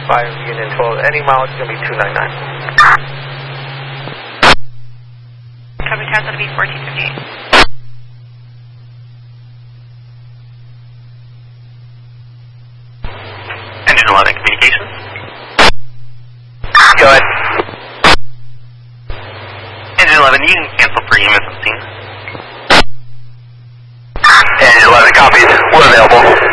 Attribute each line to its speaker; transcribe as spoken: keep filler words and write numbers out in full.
Speaker 1: five, Union twelve, any mileage is going to be two ninety-nine.
Speaker 2: Copy, Tower, that'll be fourteen fifty-eight.
Speaker 3: Engine eleven, communications?
Speaker 1: Go ahead.
Speaker 3: Engine eleven, you can cancel for E M S scene.
Speaker 1: Engine eleven, copies. We're available.